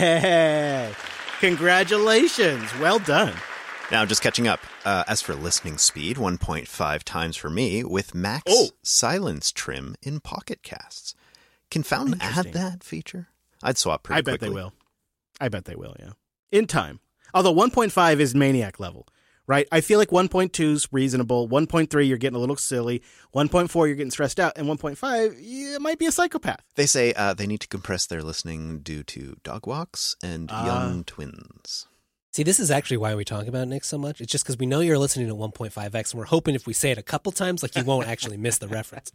Hey, congratulations. Well done. Now, just catching up. Uh, as for listening speed, one point five times for me with max Oh. silence trim in Pocket Casts. Can Fountain add Interesting. that feature? I'd swap pretty I bet quickly. they will. I bet they will, yeah. In time. Although one point five is maniac level, right? I feel like one point two is reasonable. one point three, you're getting a little silly. one point four, you're getting stressed out. And one point five, you might be a psychopath. They say uh, they need to compress their listening due to dog walks and Ah. young twins. See, this is actually why we talk about Nick so much. It's just because we know you're listening to one point five x, and we're hoping if we say it a couple times, like you won't actually miss the reference.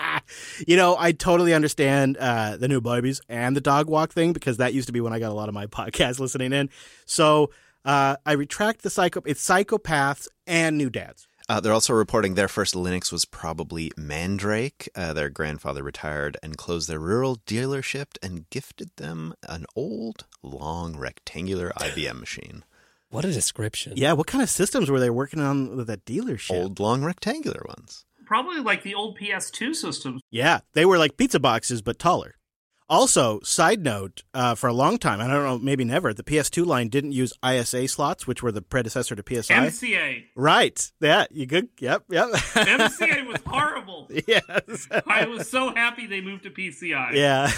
You know, I totally understand uh, the new babies and the dog walk thing because that used to be when I got a lot of my podcast listening in. So uh, I retract the psycho. It's psychopaths and new dads. Uh, they're also reporting their first Linux was probably Mandrake. Uh, their grandfather retired and closed their rural dealership and gifted them an old, long, rectangular I B M machine. What a description. Yeah, what kind of systems were they working on with that dealership? Old, long, rectangular ones. probably like the old P S two systems. Yeah, they were like pizza boxes, but taller. Also, side note, uh, for a long time, I don't know, maybe never, the P S two line didn't use I S A slots, which were the predecessor to P S I. M C A. Right. Yeah, you good? Yep, yep. M C A was horrible. Yes. I was so happy they moved to P C I. Yeah.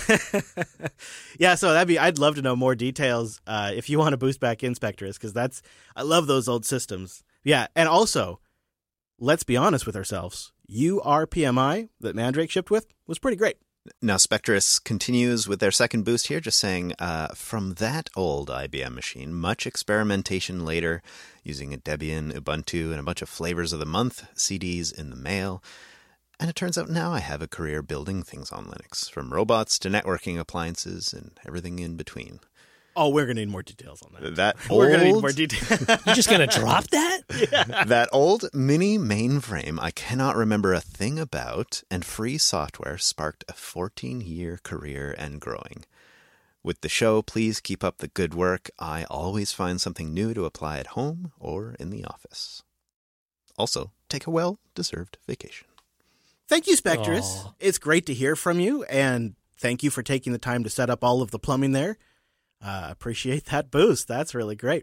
Yeah, so that'd be, I'd love to know more details uh, if you want to boost back Inspectress, because that's, I love those old systems. Yeah, and also, let's be honest with ourselves. U R P M I that Mandrake shipped with was pretty great. Now, Spectress continues with their second boost here, just saying, uh, from that old I B M machine, much experimentation later, using a Debian, Ubuntu, and a bunch of flavors of the month, C Ds in the mail. And it turns out now I have a career building things on Linux, from robots to networking appliances and everything in between. Oh, we're going to need more details on that. That We're old, going to need more details. You're just going to drop that? Yeah. That old mini mainframe I cannot remember a thing about, and free software sparked a fourteen-year career and growing. With the show, please keep up the good work. I always find something new to apply at home or in the office. Also, take a well-deserved vacation. Thank you, Spectress. Aww. It's great to hear from you, and thank you for taking the time to set up all of the plumbing there. Uh, appreciate that boost. That's really great.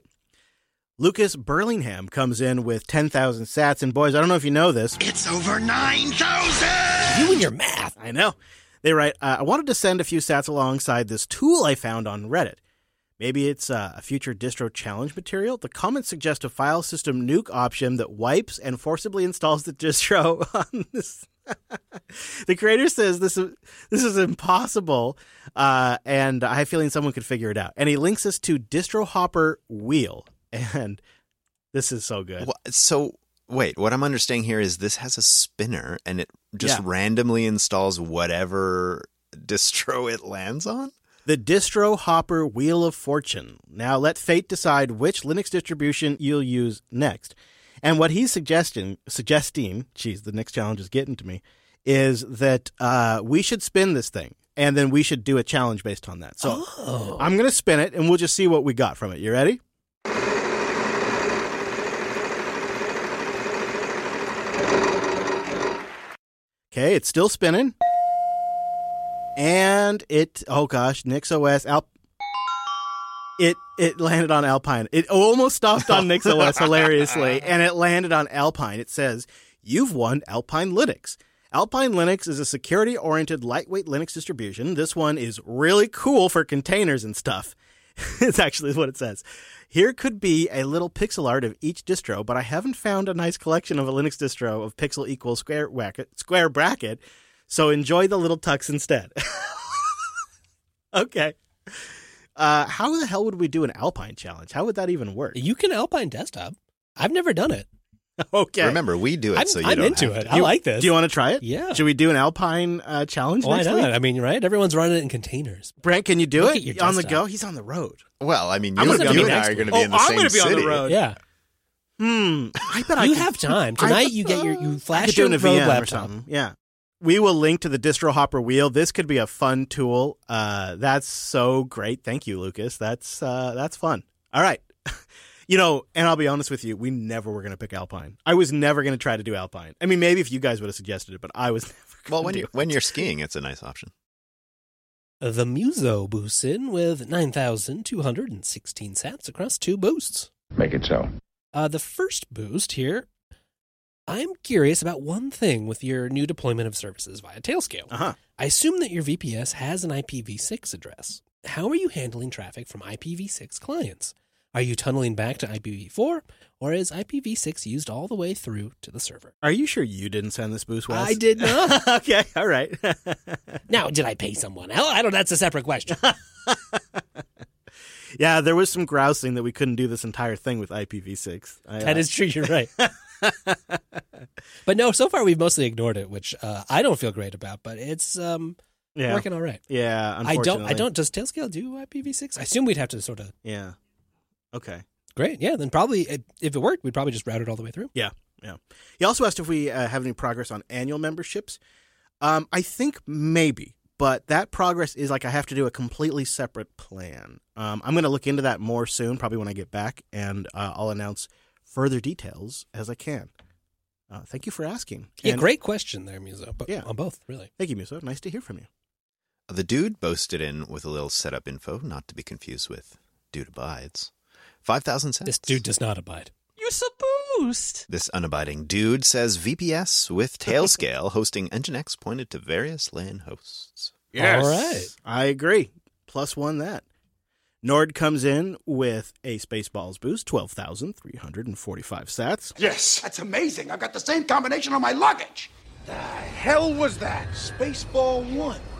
Lucas Burlingham comes in with ten thousand sats. And boys, I don't know if you know this. It's over nine thousand! You and your math. I know. They write, uh, I wanted to send a few sats alongside this tool I found on Reddit. Maybe it's uh, a future distro challenge material. The comments suggest a file system nuke option that wipes and forcibly installs the distro on this. The creator says this is this is impossible, uh, and I have a feeling someone could figure it out. And he links us to Distro Hopper Wheel, and this is so good. Well, so, wait, what I'm understanding here is this has a spinner, and it just Yeah. randomly installs whatever distro it lands on? The Distro Hopper Wheel of Fortune. Now let fate decide which Linux distribution you'll use next. And what he's suggesting, suggesting, geez, the next challenge is getting to me, is that uh, we should spin this thing, and then we should do a challenge based on that. So Oh. I'm going to spin it, and we'll just see what we got from it. You ready? Okay, it's still spinning. And it, oh gosh, NixOS, Alp. It it landed on Alpine. It almost stopped on NixOS hilariously, and it landed on Alpine. It says, you've won Alpine Linux. Alpine Linux is a security-oriented, lightweight Linux distribution. This one is really cool for containers and stuff. It's actually what it says. Here could be a little pixel art of each distro, but I haven't found a nice collection of a Linux distro of pixel equals square bracket, square bracket, so enjoy the little tux instead. Okay. Uh, how the hell would we do an Alpine challenge? How would that even work? You can Alpine desktop. I've never done it. Okay. Remember, we do it, I'm, so you I'm don't into have it. to. I like this. Do you want to try it? Yeah. Should we do an Alpine uh, challenge Why next not? week? I mean, right? Everyone's running it in containers. Brent, can you do Look it? at your On the desktop. go? He's on the road. Well, I mean, I'm you, gonna be you on and the I are next going to week. be in the Oh, I'm same gonna be on the city. road. Yeah. Hmm. I bet I You could- have time. I- Tonight you get your, you I flash could do your it in a road V M or laptop. something. Yeah. We will link to the Distro Hopper Wheel. This could be a fun tool. Uh, that's so great. Thank you, Lucas. That's uh, that's fun. All right. You know, and I'll be honest with you, we never were going to pick Alpine. I was never going to try to do Alpine. I mean, maybe if you guys would have suggested it, but I was never going Well, to when do you it. when you're skiing, it's a nice option. The Muso boosts in with nine thousand two hundred sixteen sats across two boosts. Make it so. Uh, the first boost here, I'm curious about one thing with your new deployment of services via Tailscale. Uh-huh. I assume that your V P S has an I P v six address. How are you handling traffic from I P v six clients? Are you tunneling back to I P v four, or is I P v six used all the way through to the server? Are you sure you didn't send this boost, Wes? I did not. Okay, all right. Now, did I pay someone else? I don't. That's a separate question. Yeah, there was some grousing that we couldn't do this entire thing with I P v six. I, That uh, is true. You're right. But no, so far we've mostly ignored it, which uh, I don't feel great about. But it's um, yeah. working all right. Yeah, I unfortunately. don't. I don't. Does Tailscale do I P v six? I assume we'd have to sort of. Yeah. Okay. Great. Yeah. Then probably if it worked, we'd probably just route it all the way through. Yeah, yeah. He also asked if we uh, have any progress on annual memberships. Um, I think maybe, but that progress is like I have to do a completely separate plan. Um, I'm going to look into that more soon, probably when I get back, and uh, I'll announce further details as I can. Uh, thank you for asking. Yeah, and, great question there, Muso. But yeah. on both, really. Thank you, Muso. Nice to hear from you. The dude boasted in with a little setup info, not to be confused with Dude Abides. five thousand cents. This dude does not abide. You're supposed. This unabiding dude says V P S with Tailscale hosting Nginx pointed to various LAN hosts. Yes. All right. I agree. Plus one that. Nord comes in with a Spaceballs boost, twelve thousand three hundred forty-five sats. Yes. That's amazing. I've got the same combination on my luggage. The hell was that? Spaceball one.